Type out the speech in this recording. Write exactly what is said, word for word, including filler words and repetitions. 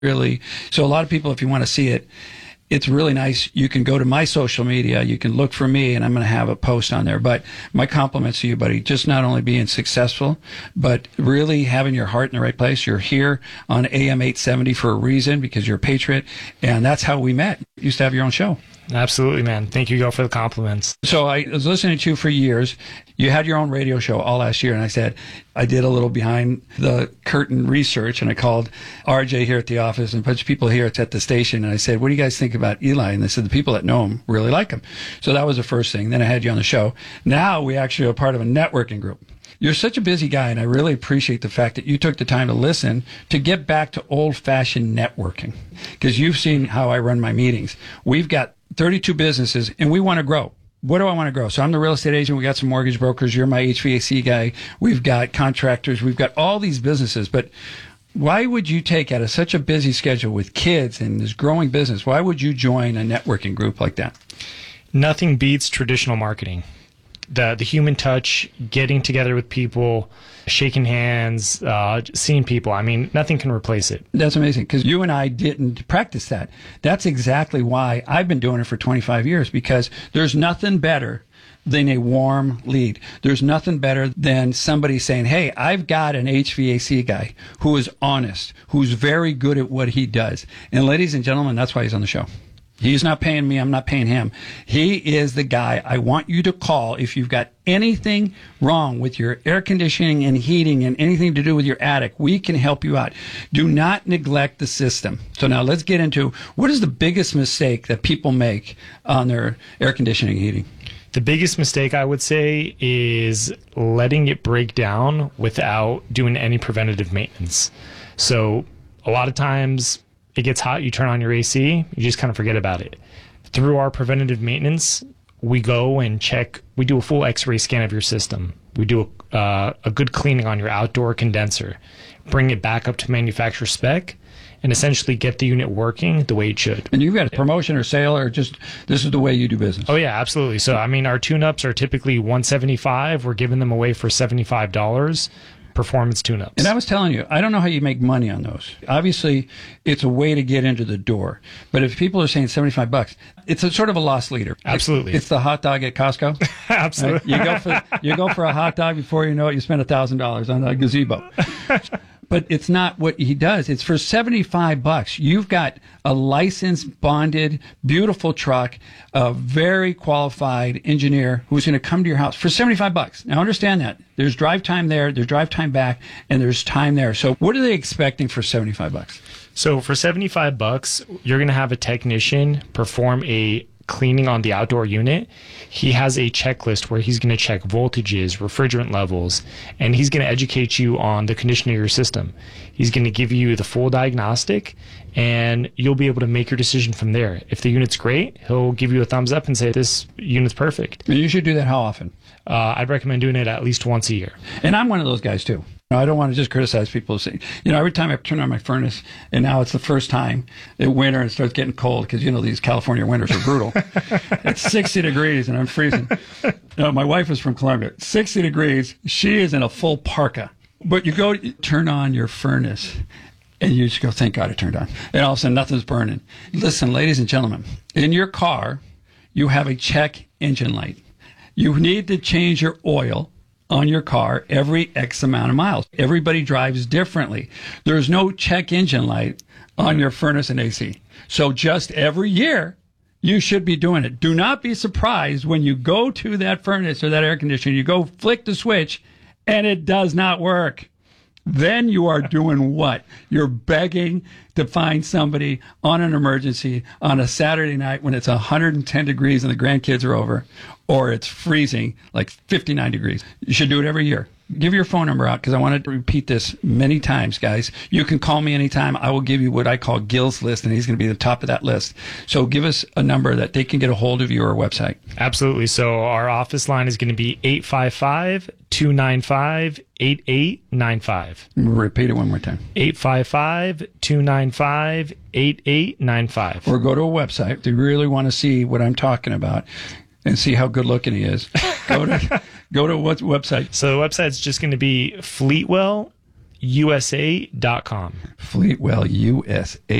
really. So a lot of people, if you want to see it, it's really nice. You can go to my social media. You can look for me, and I'm going to have a post on there. But my compliments to you, buddy. Just not only being successful, but really having your heart in the right place. You're here on A M eight seventy for a reason, because you're a patriot, and that's how we met. You used to have your own show. Absolutely, man. Thank you, Go, for the compliments. So I was listening to you for years. You had your own radio show all last year, and I said, I did a little behind the curtain research, and I called R J here at the office and a bunch of people here at the station, and I said, what do you guys think about Eli? And they said, the people that know him really like him. So that was the first thing. Then I had you on the show. Now we actually are part of a networking group. You're such a busy guy, and I really appreciate the fact that you took the time to listen to get back to old-fashioned networking, because you've seen how I run my meetings. We've got thirty-two businesses, and we want to grow. What do I want to grow? So I'm the real estate agent. We got some mortgage brokers. You're my H V A C guy. We've got contractors. We've got all these businesses. But why would you take out of such a busy schedule with kids and this growing business? Why would you join a networking group like that? Nothing beats traditional marketing. The the human touch, getting together with people, shaking hands, uh, seeing people. I mean, nothing can replace it. That's amazing, because you and I didn't practice that. That's exactly why I've been doing it for twenty-five years, because there's nothing better than a warm lead. There's nothing better than somebody saying, hey, I've got an H V A C guy who is honest, who's very good at what he does. And ladies and gentlemen, that's why he's on the show. He's not paying me. I'm not paying him. He is the guy I want you to call if you've got anything wrong with your air conditioning and heating and anything to do with your attic. We can help you out. Do not neglect the system. So now let's get into what is the biggest mistake that people make on their air conditioning and heating? The biggest mistake, I would say, is letting it break down without doing any preventative maintenance. So a lot of times it gets hot, you turn on your A C, you just kind of forget about it. Through our preventative maintenance, we go and check, we do a full x-ray scan of your system. We do a, uh, a good cleaning on your outdoor condenser, bring it back up to manufacturer spec, and essentially get the unit working the way it should. And you've got a promotion or sale, or just this is the way you do business? Oh, yeah, absolutely. So, I mean, our tune-ups are typically one hundred seventy-five dollars. We're giving them away for seventy-five dollars. Performance tune-ups. And I was telling you, I don't know how you make money on those. Obviously, it's a way to get into the door. But if people are saying seventy-five bucks, it's a sort of a loss leader. Absolutely. It's, it's the hot dog at Costco. Absolutely. Right? You go for you go for a hot dog, before you know it, you spend one thousand dollars on a gazebo. But it's not what he does. It's for seventy-five bucks. You've got a licensed, bonded, beautiful truck, a very qualified engineer who's going to come to your house for seventy-five bucks. Now, understand that. There's drive time there, there's drive time back, and there's time there. So what are they expecting for seventy-five bucks? So for seventy-five bucks, you're going to have a technician perform a cleaning on the outdoor unit. He has a checklist where he's going to check voltages, refrigerant levels, and he's going to educate you on the condition of your system. He's going to give you the full diagnostic, and you'll be able to make your decision from there. If the unit's great, he'll give you a thumbs up and say, this unit's perfect. And you should do that how often? Uh, I'd recommend doing it at least once a year. And I'm one of those guys, too. I don't want to just criticize people. Saying, you know, every time I turn on my furnace, and now it's the first time in winter and it starts getting cold, because, you know, these California winters are brutal. It's sixty degrees and I'm freezing. You know, my wife is from Columbia. sixty degrees. She is in a full parka. But you go you turn on your furnace, and you just go, thank God it turned on. And all of a sudden, nothing's burning. Listen, ladies and gentlemen, in your car, you have a check engine light. You need to change your oil on your car every X amount of miles. Everybody drives differently. There's no check engine light on your furnace and A C. So just every year, you should be doing it. Do not be surprised when you go to that furnace or that air conditioner, you go flick the switch, and it does not work. Then you are doing what? You're begging to find somebody on an emergency on a Saturday night when it's one hundred ten degrees and the grandkids are over, or it's freezing like fifty-nine degrees. You should do it every year. Give your phone number out, because I wanted to repeat this many times, guys. You can call me anytime. I will give you what I call Gil's list, and he's going to be the top of that list. So give us a number that they can get a hold of you, or a website. Absolutely. So our office line is going to be eight five five, two nine five, eight eight nine five. Repeat it one more time. eight five five, two nine five, eight eight nine five. Or go to a website if you really want to see what I'm talking about and see how good looking he is. Go to go to what website? So the website's just going to be Fleetwell U S A dot com. Fleetwell U S A